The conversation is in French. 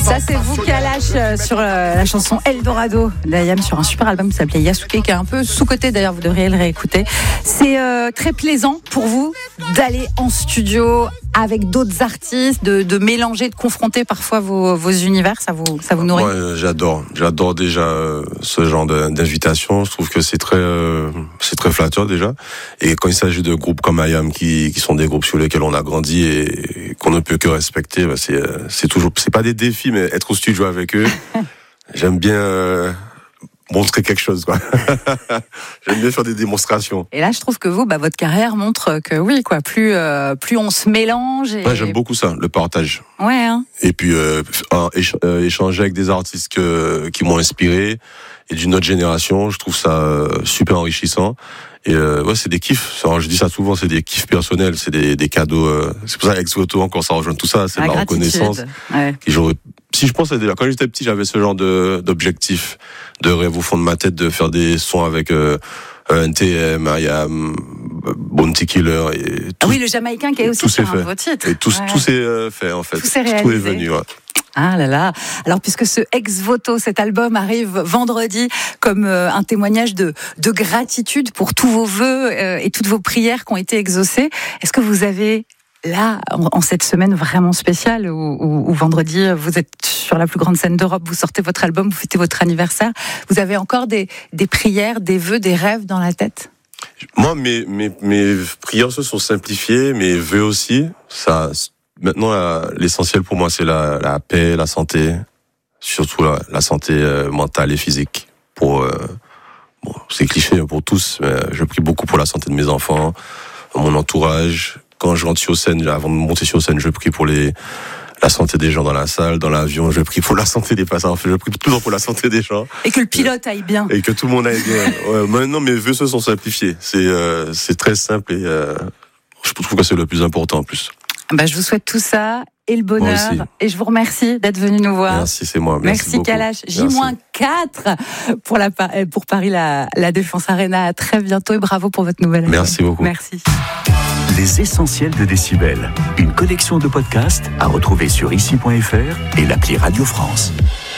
Ça, c'est vous Kalash sur la chanson Eldorado d'Ayam sur un super album qui s'appelait Yasuke, qui est un peu sous-coté d'ailleurs, vous devriez le réécouter. C'est très plaisant pour vous d'aller en studio avec d'autres artistes, de mélanger, de confronter parfois vos univers, ça vous nourrit? Moi, j'adore déjà ce genre d'invitation. Je trouve que c'est très flatteur déjà. Et quand il s'agit de groupes comme Ayam qui sont des groupes sur lesquels on a grandi et qu'on ne peut que respecter, c'est pas des défis, mais être au studio avec eux, j'aime bien montrer quelque chose, quoi. J'aime bien faire des démonstrations. Et là, je trouve que vous, votre carrière montre que oui, quoi, plus on se mélange. Et... Ouais, j'aime beaucoup ça, le partage. Ouais. Hein. Et puis échanger avec des artistes qui m'ont inspiré et d'une autre génération, je trouve ça super enrichissant. Et c'est des kiffs. Je dis ça souvent, c'est des kiffs personnels, c'est des cadeaux. C'est pour ça Ex Voto encore, ça rejoint tout ça. C'est la reconnaissance. Ouais. Si je pense déjà quand j'étais petit, j'avais ce genre d'objectif, de rêve au fond de ma tête, de faire des sons avec NTM, Ayam, Bounty Killer. Et tout, oui, le Jamaïcain qui est aussi sur un de vos titres. Et tout s'est fait en fait. Tout est venu. Ouais. Ah là là. Alors, puisque ce Ex Voto, cet album arrive vendredi comme un témoignage de gratitude pour tous vos vœux et toutes vos prières qui ont été exaucées, est-ce que vous avez là, en cette semaine vraiment spéciale où vendredi, vous êtes sur la plus grande scène d'Europe, vous sortez votre album, vous fêtez votre anniversaire, vous avez encore des prières, des vœux, des rêves dans la tête? Moi, mes prières se sont simplifiées, mes vœux aussi. Maintenant, l'essentiel pour moi, c'est la paix, la santé, surtout la santé mentale et physique. C'est cliché pour tous, mais je prie beaucoup pour la santé de mes enfants, mon entourage. Quand je rentre sur scène, avant de monter sur scène, je prie pour la santé des gens dans la salle, dans l'avion, je prie pour la santé des passagers, je prie toujours pour la santé des gens. Et que le pilote aille bien. Et que tout le monde aille bien. Ouais, maintenant, mes vœux se sont simplifiés. C'est très simple et je trouve que c'est le plus important en plus. Je vous souhaite tout ça et le bonheur. Et je vous remercie d'être venu nous voir. Merci, c'est moi. Merci Kalash. J-4 pour Paris la Défense Arena. À très bientôt et bravo pour votre nouvelle. Merci beaucoup. Merci. Les essentiels de Décibel. Une collection de podcasts à retrouver sur ici.fr et l'appli Radio France.